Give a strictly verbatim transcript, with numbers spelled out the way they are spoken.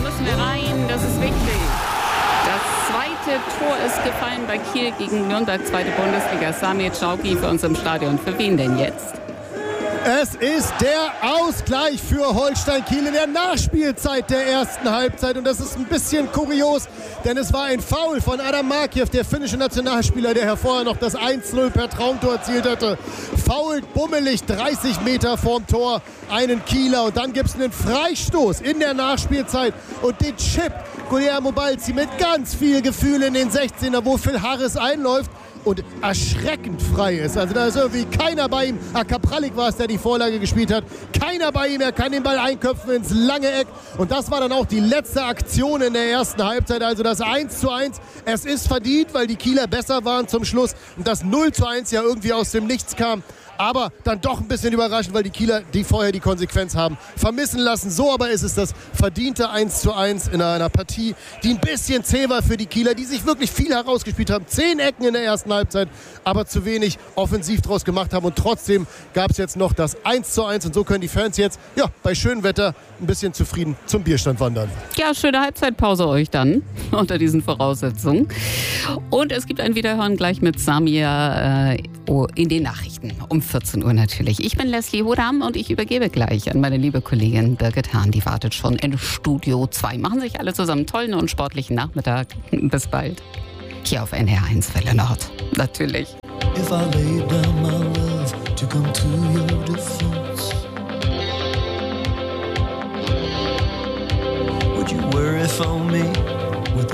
müssen wir rein, das ist wichtig. Das zweite Tor ist gefallen bei Kiel gegen Nürnberg, zweite Bundesliga. Samir Czauki für uns im Stadion. Für wen denn jetzt? Es ist der Ausgleich für Holstein Kiel in der Nachspielzeit der ersten Halbzeit. Und das ist ein bisschen kurios, denn es war ein Foul von Adam Markiew, der finnische Nationalspieler, der vorher noch das eins null per Traumtor erzielt hatte. Foult bummelig dreißig Meter vorm Tor einen Kieler. Und dann gibt es einen Freistoß in der Nachspielzeit. Und den Chip Guillermo Balzi mit ganz viel Gefühl in den sechzehner, wo Phil Harris einläuft und erschreckend frei ist. Also da ist irgendwie keiner bei ihm. Ah, Kapralik war es, der die Vorlage gespielt hat. Keiner bei ihm, er kann den Ball einköpfen ins lange Eck. Und das war dann auch die letzte Aktion in der ersten Halbzeit. Also das eins zu eins, es ist verdient, weil die Kieler besser waren zum Schluss. Und das null zu eins ja irgendwie aus dem Nichts kam. Aber dann doch ein bisschen überraschend, weil die Kieler, die vorher die Konsequenz haben, vermissen lassen. So aber ist es das verdiente eins zu eins in einer Partie, die ein bisschen zäh war für die Kieler, die sich wirklich viel herausgespielt haben. Zehn Ecken in der ersten Halbzeit, aber zu wenig offensiv draus gemacht haben. Und trotzdem gab es jetzt noch das eins zu eins. Und so können die Fans jetzt ja, bei schönem Wetter ein bisschen zufrieden zum Bierstand wandern. Ja, schöne Halbzeitpause euch dann unter diesen Voraussetzungen. Und es gibt ein Wiederhören gleich mit Samir äh, in den Nachrichten um vierzehn Uhr natürlich. Ich bin Leslie Hodam und ich übergebe gleich an meine liebe Kollegin Birgit Hahn. Die wartet schon in Studio zwei. Machen sich alle zusammen einen tollen und sportlichen Nachmittag. Bis bald. Hier auf N R eins Welle Nord. Natürlich. If I lay down my love to come to your defense, would you worry for me?